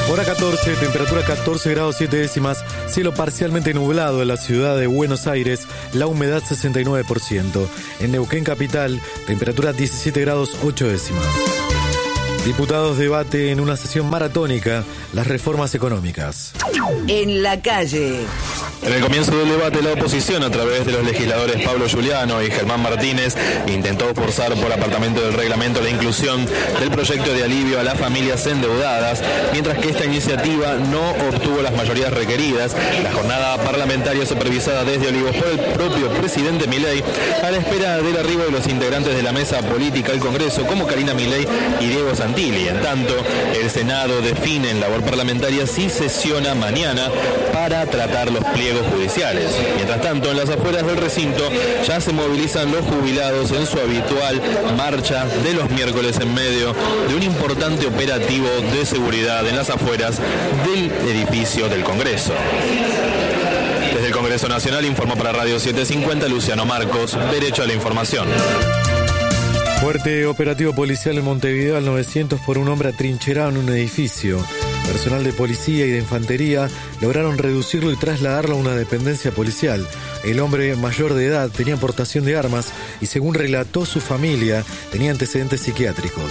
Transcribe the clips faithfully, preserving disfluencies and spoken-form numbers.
Hora catorce, temperatura catorce grados siete décimas, cielo parcialmente nublado en la ciudad de Buenos Aires, la humedad sesenta y nueve por ciento. En Neuquén capital, temperatura diecisiete grados ocho décimas. Diputados debate en una sesión maratónica las reformas económicas. En la calle. En el comienzo del debate, la oposición, a través de los legisladores Pablo Giuliano y Germán Martínez, intentó forzar por apartamento del reglamento la inclusión del proyecto de alivio a las familias endeudadas, mientras que esta iniciativa no obtuvo las mayorías requeridas. La jornada parlamentaria supervisada desde Olivos por el propio presidente Milei, a la espera del arribo de los integrantes de la mesa política del Congreso, como Karina Milei y Diego Santilli. En tanto, el Senado define en labor parlamentaria si sesiona mañana para tratar los pliegos judiciales. Mientras tanto, en las afueras del recinto ya se movilizan los jubilados en su habitual marcha de los miércoles en medio de un importante operativo de seguridad en las afueras del edificio del Congreso. Desde el Congreso Nacional informó para Radio setecientos cincuenta Luciano Marcos, Derecho a la Información. Fuerte operativo policial en Montevideo al novecientos por un hombre atrincherado en un edificio. Personal de policía y de infantería lograron reducirlo y trasladarlo a una dependencia policial. El hombre, mayor de edad, tenía portación de armas y, según relató su familia, tenía antecedentes psiquiátricos.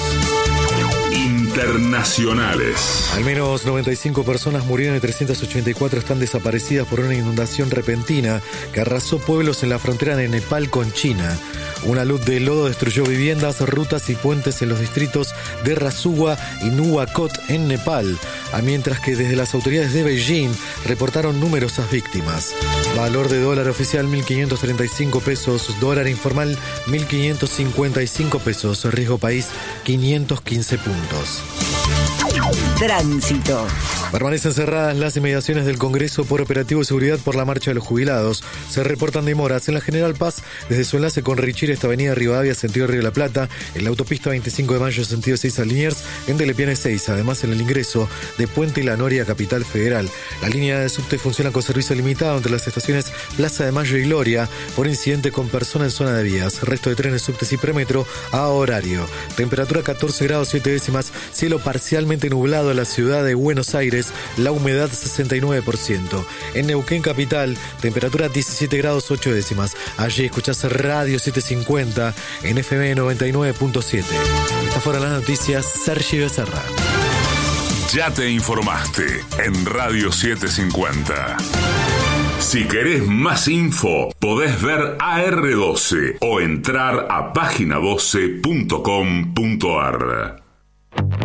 Internacionales. Al menos noventa y cinco personas murieron y trescientas ochenta y cuatro están desaparecidas por una inundación repentina que arrasó pueblos en la frontera de Nepal con China. Una luz de lodo destruyó viviendas, rutas y puentes en los distritos de Rasuwa y Nuwakot en Nepal, mientras que desde las autoridades de Beijing reportaron numerosas víctimas. Valor de dólar oficial mil quinientos treinta y cinco pesos, dólar informal mil quinientos cincuenta y cinco pesos, riesgo país quinientos quince puntos. Tránsito. Permanecen cerradas las inmediaciones del Congreso por operativo de seguridad por la marcha de los jubilados. Se reportan demoras en la General Paz desde su enlace con Richir, esta avenida Rivadavia, sentido Río de la Plata, en la autopista veinticinco de mayo, sentido Seiza Liniers, en Telepiane Seiza, además en el ingreso de Puente La Noria, Capital Federal. La línea de subte funciona con servicio limitado entre las estaciones Plaza de Mayo y Gloria por incidente con persona en zona de vías. Resto de trenes, subtes y premetro a horario. Temperatura catorce grados siete décimas, cielo parcialmente nublado en la ciudad de Buenos Aires, la humedad sesenta y nueve por ciento. En Neuquén capital, temperatura diecisiete grados ocho décimas. Allí escuchás Radio setecientos cincuenta en F M noventa y nueve punto siete. Estas fueron las noticias. Sergi Becerra. Ya te informaste en Radio setecientos cincuenta. Si querés más info, podés ver A R doce o entrar a página doce punto com punto ar.